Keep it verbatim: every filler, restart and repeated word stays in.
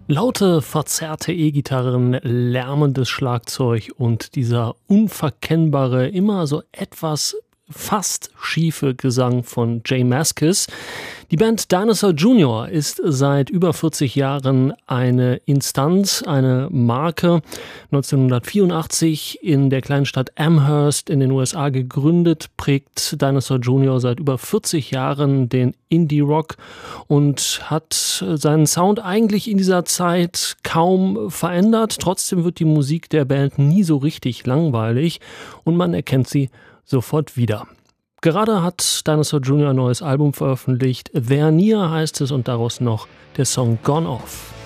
Laute, verzerrte E-Gitarren, lärmendes Schlagzeug und dieser unverkennbare, immer so etwas fast schiefe Gesang von J Mascis. Die Band Dinosaur Junior ist seit über vierzig Jahren eine Instanz, eine Marke. neunzehnhundertvierundachtzig in der kleinen Stadt Amherst in den U S A gegründet, prägt Dinosaur Junior seit über vierzig Jahren den Indie-Rock und hat seinen Sound eigentlich in dieser Zeit kaum verändert. Trotzdem wird die Musik der Band nie so richtig langweilig und man erkennt sie sofort wieder. Gerade hat Dinosaur Junior ein neues Album veröffentlicht. There Near heißt es und daraus noch der Song Gone Off.